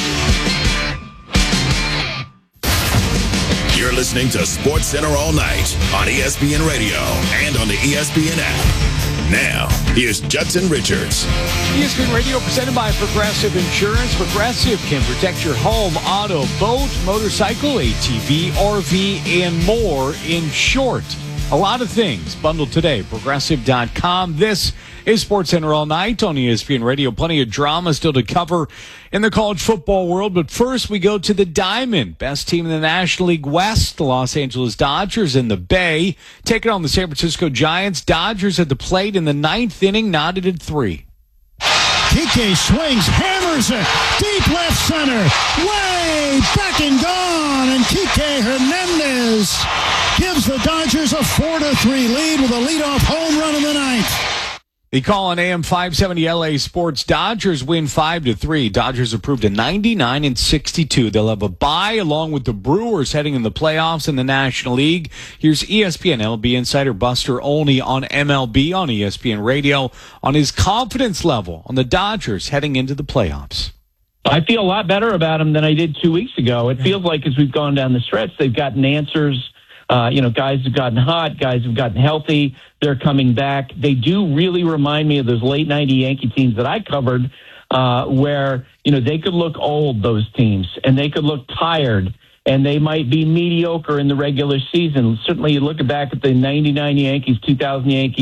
You're listening to Sports Center all night on E S P N Radio and on the E S P N app. Now, here's Judson Richards. E S P N Radio presented by Progressive Insurance. Progressive can protect your home, auto, boat, motorcycle, A T V, R V, and more. In short, a lot of things bundled today. Progressive dot com. This is Sports Center all night on E S P N Radio. Plenty of drama still to cover in the college football world. But first, we go to the Diamond. Best team in the National League West, the Los Angeles Dodgers in the Bay. Taking on the San Francisco Giants. Dodgers at the plate in the ninth inning, knotted at three. Kike swings, hammers it, deep left center, way back and gone, and Kike Hernandez gives the Dodgers a four to three lead with a leadoff home run in the ninth. The call on A M five seventy L A Sports. Dodgers win five to three. Dodgers approved a ninety-nine and sixty-two. They'll have a bye along with the Brewers heading in the playoffs in the National League. Here's E S P N L B insider Buster Olney on M L B on E S P N Radio on his confidence level on the Dodgers heading into the playoffs. I feel a lot better about them than I did two weeks ago. It feels like as we've gone down the stretch, they've gotten answers. Uh, you know, guys have gotten hot, guys have gotten healthy. They're coming back. They do really remind me of those late nineties Yankee teams that I covered, uh, where, you know, they could look old, those teams, and they could look tired, and they might be mediocre in the regular season. Certainly, you look back at the ninety-nine Yankees, two thousand Yankees,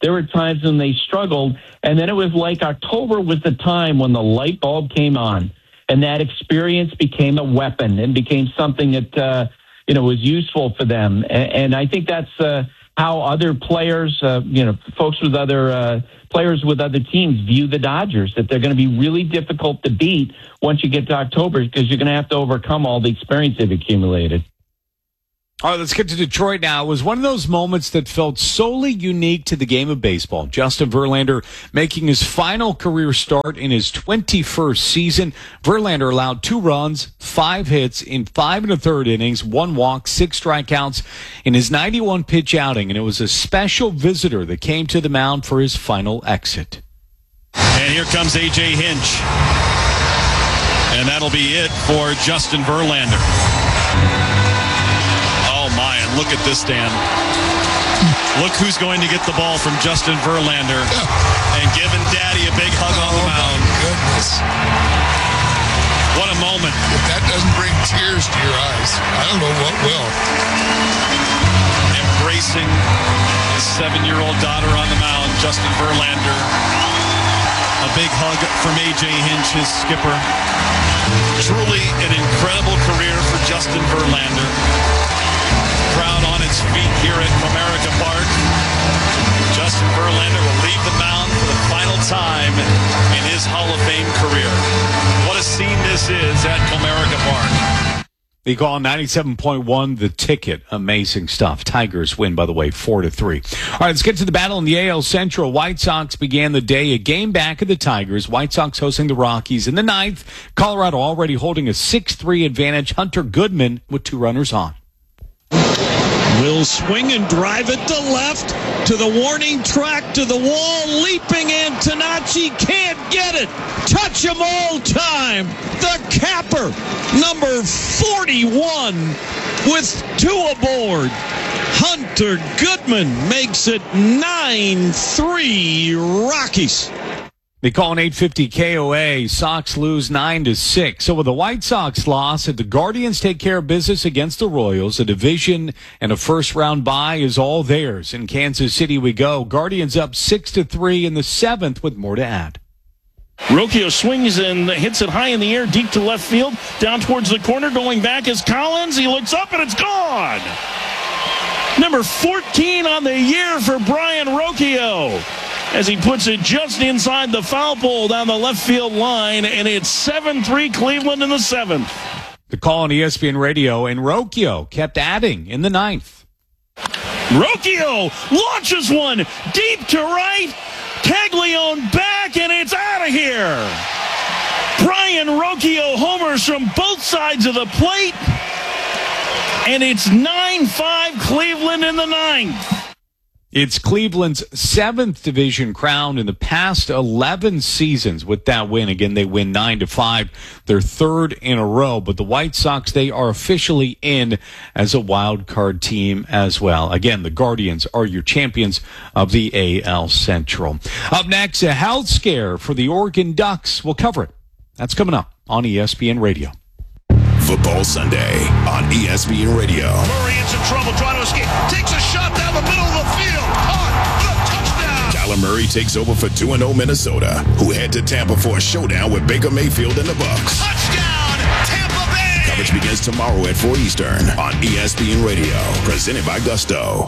There were times when they struggled, and then it was like October was the time when the light bulb came on, and that experience became a weapon and became something that uh, you know was useful for them. And, and I think that's uh, how other players, uh, you know, folks with other uh, players with other teams view the Dodgers, that they're going to be really difficult to beat once you get to October because you're going to have to overcome all the experience they've accumulated. All right, let's get to Detroit now. It was one of those moments that felt solely unique to the game of baseball. Justin Verlander making his final career start in his twenty-first season. Verlander allowed two runs, five hits in five and a third innings, one walk, six strikeouts in his ninety-one pitch outing. And it was a special visitor that came to the mound for his final exit. And here comes A J Hinch. And that'll be it for Justin Verlander. Look at this, Dan. Look who's going to get the ball from Justin Verlander and giving Daddy a big hug on the mound. Oh, my goodness. What a moment. If that doesn't bring tears to your eyes, I don't know what will. Embracing his seven-year-old daughter on the mound, Justin Verlander. A big hug from A J Hinch, his skipper. Truly an incredible career for Justin Verlander. Crowd on its feet here at Comerica Park. Justin Verlander will leave the mound for the final time in his Hall of Fame career. What a scene this is at Comerica Park. They call ninety-seven point one The Ticket. Amazing stuff. Tigers win, by the way, four to three. All right, let's get to the battle in the A L Central. White Sox began the day a game back of the Tigers. White Sox hosting the Rockies in the ninth. Colorado already holding a six three advantage. Hunter Goodman with two runners on. Will swing and drive it to left, to the warning track, to the wall, leaping in. Tanachi can't get it. Touch him all time. The capper, number forty-one, with two aboard. Hunter Goodman makes it nine three Rockies. They call an eight fifty K O A. Sox lose nine to six. So with the White Sox loss, the Guardians take care of business against the Royals. A division and a first round bye is all theirs. In Kansas City we go. Guardians up six to three in the seventh with more to add. Rocchio swings and hits it high in the air, deep to left field, down towards the corner. Going back is Collins. He looks up and it's gone. Number fourteen on the year for Brian Rocchio, as he puts it just inside the foul pole down the left field line, and it's seven three Cleveland in the seventh. The call on E S P N Radio, and Rocchio kept adding in the ninth. Rocchio launches one deep to right. Caglione back, and it's out of here. Brian Rocchio homers from both sides of the plate, and it's nine five Cleveland in the ninth. It's Cleveland's seventh division crown in the past eleven seasons. With that win, again, they win nine to five, their third in a row. But the White Sox, they are officially in as a wild card team as well. Again, the Guardians are your champions of the A L Central. Up next, a health scare for the Oregon Ducks. We'll cover it. That's coming up on E S P N Radio. Football Sunday on E S P N Radio. Murray in some trouble, trying to escape. Takes a shot down the middle of the field. Caught for a touchdown. Kyler Murray takes over for two and oh Minnesota, who head to Tampa for a showdown with Baker Mayfield and the Bucs. Touchdown, Tampa Bay. Coverage begins tomorrow at four Eastern on E S P N Radio. Presented by Gusto.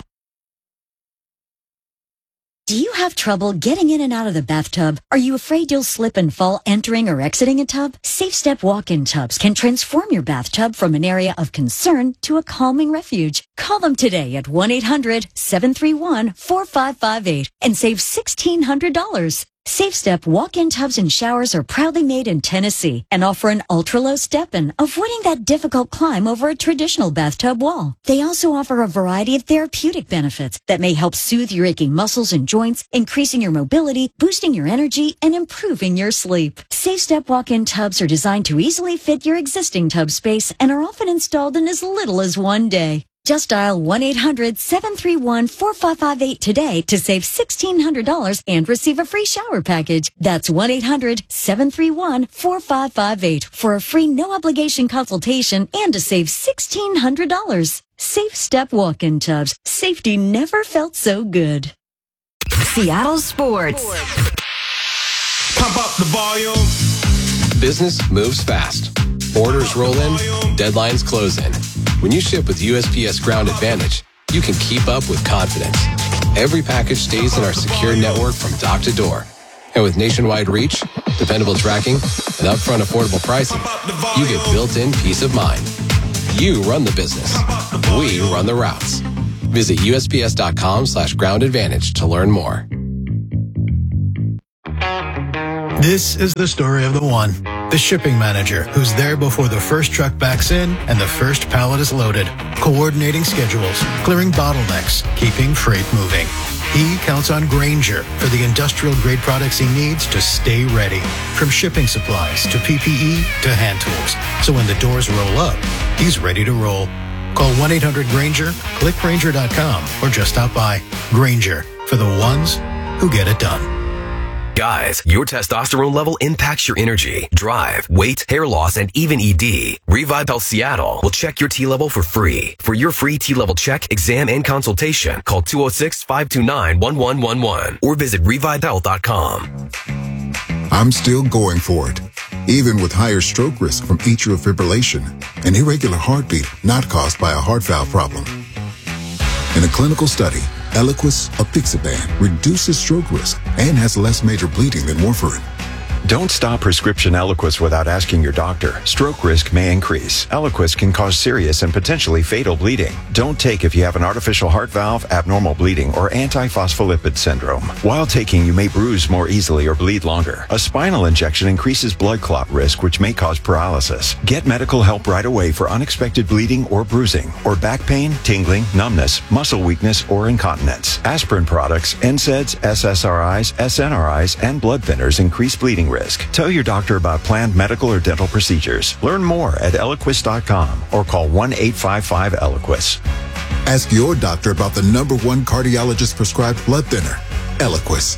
Do you have trouble getting in and out of the bathtub? Are you afraid you'll slip and fall entering or exiting a tub? Safe Step walk-in tubs can transform your bathtub from an area of concern to a calming refuge. Call them today at one eight hundred seven three one four five five eight and save sixteen hundred dollars. Safe Step walk-in tubs and showers are proudly made in Tennessee and offer an ultra-low step-in, avoiding that difficult climb over a traditional bathtub wall. They also offer a variety of therapeutic benefits that may help soothe your aching muscles and joints, increasing your mobility, boosting your energy, and improving your sleep. Safe Step walk-in tubs are designed to easily fit your existing tub space and are often installed in as little as one day. Just dial one eight hundred seven three one four five five eight today to save sixteen hundred dollars and receive a free shower package. That's one eight hundred seven three one four five five eight for a free no-obligation consultation and to save sixteen hundred dollars. Safe Step walk-in tubs. Safety never felt so good. Seattle Sports. Pump up the volume. Business moves fast. Orders roll in, deadlines close in. When you ship with U S P S Ground Advantage, you can keep up with confidence. Every package stays in our secure network from dock to door. And with nationwide reach, dependable tracking, and upfront affordable pricing, you get built-in peace of mind. You run the business. We run the routes. Visit U S P S dot com slash ground advantage to learn more. This is the story of the one, the shipping manager, who's there before the first truck backs in and the first pallet is loaded, coordinating schedules, clearing bottlenecks, keeping freight moving. He counts on Grainger for the industrial-grade products he needs to stay ready, from shipping supplies to P P E to hand tools. So when the doors roll up, he's ready to roll. Call one eight hundred Grainger, click Grainger dot com, or just stop by. Grainger, for the ones who get it done. Guys, your testosterone level impacts your energy, drive, weight, hair loss, and even E D. Revive Health Seattle will check your T level for free. For your free T level check, exam, and consultation, call two oh six, five two nine, one one one one or visit revive health dot com. I'm still going for it, even with higher stroke risk from atrial fibrillation, an irregular heartbeat not caused by a heart valve problem. In a clinical study, Eliquis apixaban reduces stroke risk and has less major bleeding than warfarin. Don't stop prescription Eliquis without asking your doctor. Stroke risk may increase. Eliquis can cause serious and potentially fatal bleeding. Don't take if you have an artificial heart valve, abnormal bleeding, or antiphospholipid syndrome. While taking, you may bruise more easily or bleed longer. A spinal injection increases blood clot risk, which may cause paralysis. Get medical help right away for unexpected bleeding or bruising, or back pain, tingling, numbness, muscle weakness, or incontinence. Aspirin products, N SAIDs, S S R Is, S N R Is, and blood thinners increase bleeding risk. Tell your doctor about planned medical or dental procedures. Learn more at eliquis dot com or call one eight five five Eliquis. Ask your doctor about the number one cardiologist prescribed blood thinner, Eliquis.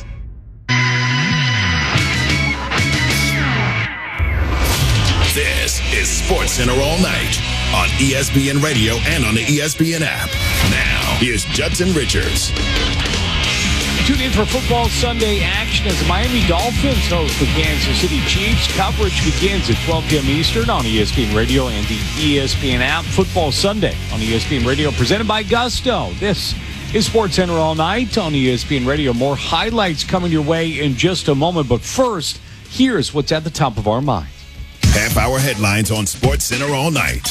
This is Sports Center all night on E S P N Radio and on the E S P N app. Now, here's Judson Richards. Tune in for Football Sunday action as the Miami Dolphins host the Kansas City Chiefs. Coverage begins at twelve p.m. Eastern on E S P N Radio and the E S P N app. Football Sunday on E S P N Radio, presented by Gusto. This is Sports Center all night on E S P N Radio. More highlights coming your way in just a moment. But first, here's what's at the top of our minds. Half-hour headlines on Sports Center all night.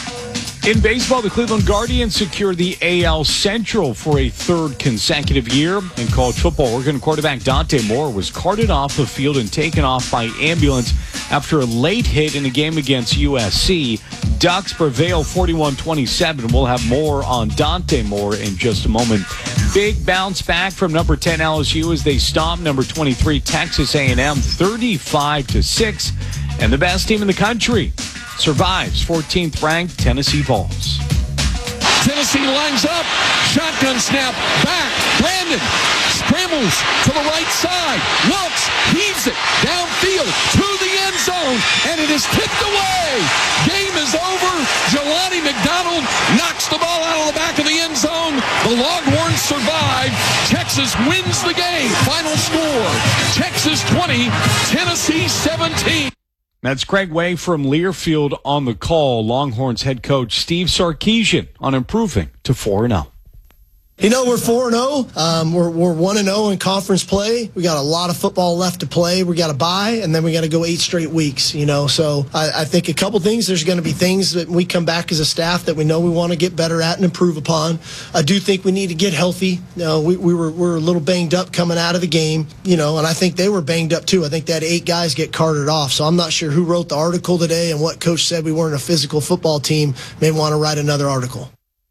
In baseball, the Cleveland Guardians secured the A L Central for a third consecutive year. In college football, Oregon quarterback Dante Moore was carted off the field and taken off by ambulance after a late hit in a game against U S C. Ducks prevail forty-one twenty-seven. We'll have more on Dante Moore in just a moment. Big bounce back from number ten L S U as they stomp number twenty-three Texas A and M thirty-five to six. And the best team in the country survives fourteenth ranked Tennessee Vols. Tennessee lines up. Shotgun snap. Back. Brandon scrambles to the right side. Looks. Heaves it. Downfield to the end zone. And it is tipped away. Game is over. Jelani McDonald knocks the ball out of the back of the end zone. The Longhorns survive. Texas wins the game. Final score. Texas twenty. Tennessee seventeen. That's Craig Way from Learfield on the call. Longhorns head coach Steve Sarkisian on improving to four and oh. You know, we're four and oh. Um, we're we're one and oh in conference play. We got a lot of football left to play. We got to bye, and then we got to go eight straight weeks, you know. So I, I think a couple things. There's going to be things that we come back as a staff that we know we want to get better at and improve upon. I do think we need to get healthy. You know, we, we were we were a little banged up coming out of the game, you know, and I think they were banged up too. I think they had eight guys get carted off. So I'm not sure who wrote the article today and what coach said we weren't a physical football team. May want to write another article.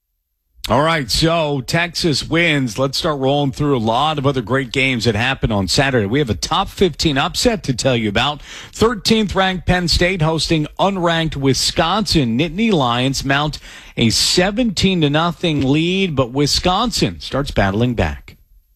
All right, so Texas wins. Let's start rolling through a lot of other great games that happened on Saturday. We have a top fifteen upset to tell you about. thirteenth ranked Penn State hosting unranked Wisconsin. Nittany Lions mount a seventeen to nothing lead, but Wisconsin starts battling back.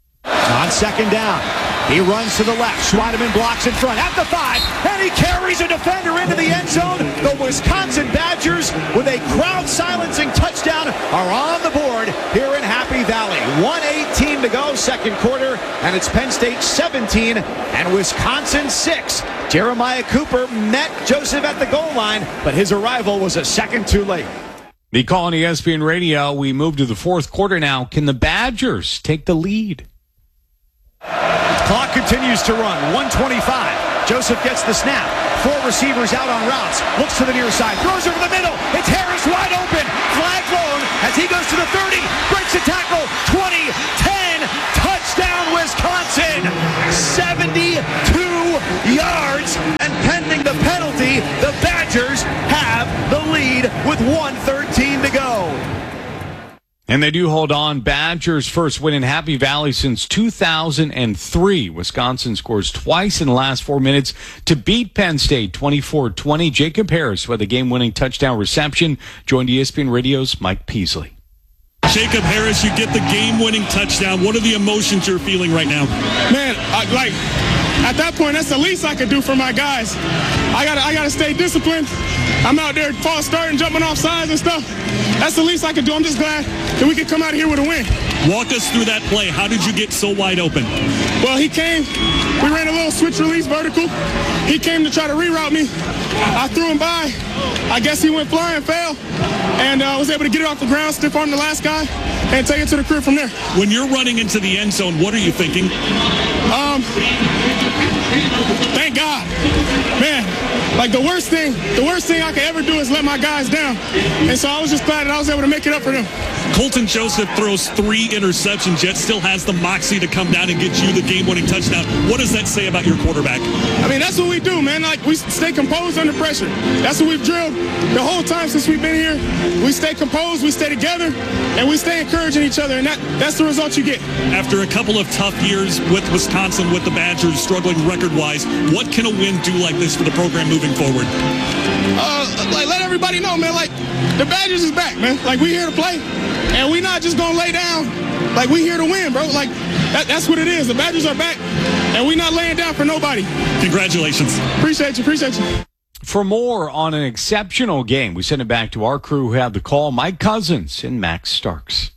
On second down, he runs to the left. Schweideman blocks in front at the five, and he carries a defender into the end zone. The Wisconsin Badgers, with a crowd-silencing touchdown, are on the board here in Happy Valley. one eighteen fifteen to go, second quarter, and it's Penn State seventeen and Wisconsin six. Jeremiah Cooper met Joseph at the goal line, but his arrival was a second too late. The call on E S P N Radio. We move to the fourth quarter now. Can the Badgers take the lead? Clock continues to run. one twenty-five. Joseph gets the snap. Four receivers out on routes. Looks to the near side. Throws over the middle. It's Harris wide open. Flag thrown as he goes to the thirty. Breaks a tackle. twenty, ten. Touchdown, Wisconsin. seventy-two yards. And pending the penalty, the Badgers have the lead with one thirteen to go. And they do hold on. Badgers' first win in Happy Valley since two thousand three. Wisconsin scores twice in the last four minutes to beat Penn State twenty-four twenty. Jacob Harris with a game-winning touchdown reception joined E S P N Radio's Mike Peasley. Jacob Harris, you get the game-winning touchdown. What are the emotions you're feeling right now? Man, I, like, at that point, that's the least I could do for my guys. I gotta, I gotta stay disciplined. I'm out there false starting, jumping off sides and stuff. That's the least I could do. I'm just glad that we could come out of here with a win. Walk us through that play. How did you get so wide open? Well, he came. We ran a little switch release vertical. He came to try to reroute me. I threw him by. I guess he went flying, fell, and I uh, was able to get it off the ground, stiff arm the last guy, and take it to the crib from there. When you're running into the end zone, what are you thinking? Um, thank God. Man, like the worst thing, the worst thing I could ever do is let my guys down. And so I was just glad that I was able to make it up for them. Colton Joseph throws three interceptions, yet still has the moxie to come down and get you the game-winning touchdown. What does that say about your quarterback? I mean, that's what we do, man. Like, we stay composed under pressure. That's what we've drilled the whole time since we've been here. We stay composed, we stay together, and we stay encouraging each other, and that, that's the result you get. After a couple of tough years with Wisconsin, with the Badgers struggling record-wise, what can a win do like this for the program moving forward? Uh, like, let everybody know, man, like, the Badgers is back, man. Like, we here to play, and we not just gonna lay down. Like, we here to win, bro. Like, that, that's what it is. The Badgers are back, and we not laying down for nobody. Congratulations. Appreciate you, appreciate you. For more on an exceptional game, we send it back to our crew who had the call, Mike Cousins and Max Starks.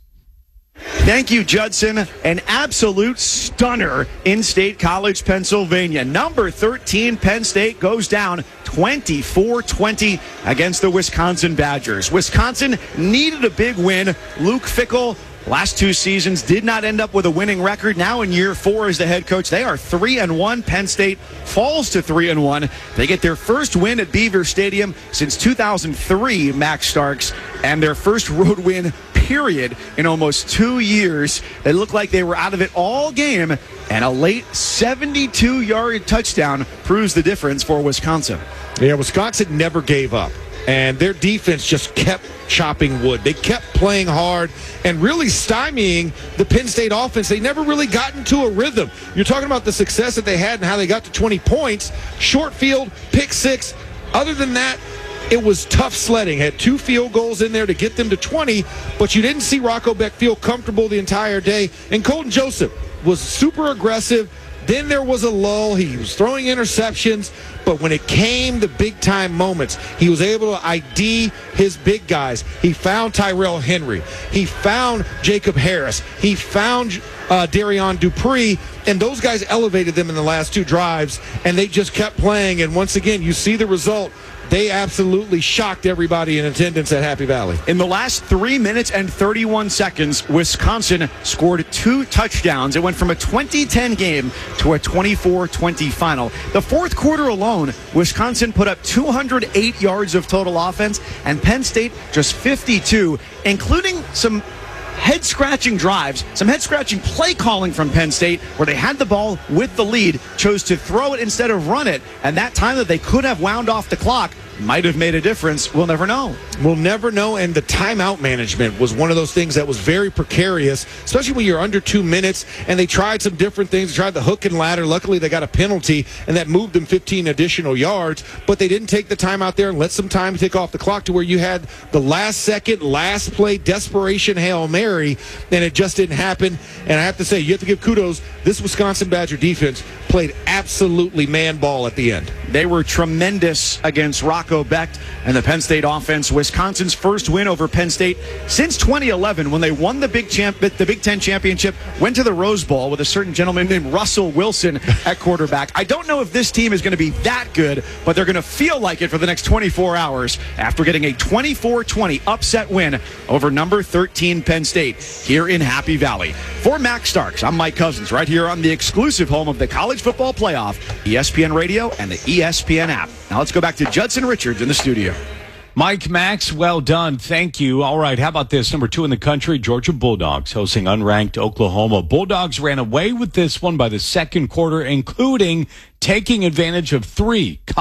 Thank you, Judson. An absolute stunner in State College, Pennsylvania. Number thirteen, Penn State goes down twenty-four twenty against the Wisconsin Badgers. Wisconsin needed a big win. Luke Fickell, last two seasons, did not end up with a winning record. Now in year four as the head coach, they are three and one. Penn State falls to three and one. They get their first win at Beaver Stadium since two thousand three, Max Starks, and their first road win period in almost two years. They look like they were out of it all game, and a late seventy-two yard touchdown proves the difference for Wisconsin. Yeah, Wisconsin never gave up, and their defense just kept chopping wood. They kept playing hard and really stymieing the Penn State offense. They never really got into a rhythm. You're talking about the success that they had and how they got to twenty points. Short field, pick six. Other than that, it was tough sledding. Had two field goals in there to get them to twenty, but you didn't see Rocco Beck feel comfortable the entire day. And Colton Joseph was super aggressive. Then there was a lull. He was throwing interceptions, but when it came to big-time moments, he was able to I D his big guys. He found Tyrell Henry. He found Jacob Harris. He found uh, Darion Dupree, and those guys elevated them in the last two drives, and they just kept playing. And once again, you see the result. They absolutely shocked everybody in attendance at Happy Valley. In the last three minutes and thirty-one seconds, Wisconsin scored two touchdowns. It went from a twenty ten game to a twenty-four twenty final. The fourth quarter alone, Wisconsin put up two hundred eight yards of total offense, and Penn State just fifty-two, including some head-scratching drives, some head-scratching play calling from Penn State, where they had the ball with the lead, chose to throw it instead of run it, and that time that they could have wound off the clock might have made a difference. We'll never know. We'll never know, and the timeout management was one of those things that was very precarious, especially when you're under two minutes, and they tried some different things. They tried the hook and ladder. Luckily, they got a penalty, and that moved them fifteen additional yards, but they didn't take the time out there and let some time tick off the clock to where you had the last second, last play, desperation Hail Mary, and it just didn't happen. And I have to say, you have to give kudos. This Wisconsin Badger defense played absolutely man ball at the end. They were tremendous against Rock Taco Becht and the Penn State offense. Wisconsin's first win over Penn State since twenty eleven when they won the Big Champ, the Big Ten championship, went to the Rose Bowl with a certain gentleman named Russell Wilson at quarterback. I don't know if this team is going to be that good, but they're going to feel like it for the next twenty-four hours after getting a twenty-four twenty upset win over number thirteen Penn State here in Happy Valley. For Max Starks, I'm Mike Cousins, right here on the exclusive home of the College Football Playoff, E S P N Radio and the E S P N app. Now let's go back to Judson Richards in the studio. Mike, Max, well done. Thank you. All right, how about this? Number two in the country, Georgia Bulldogs hosting unranked Oklahoma. Bulldogs ran away with this one by the second quarter, including taking advantage of three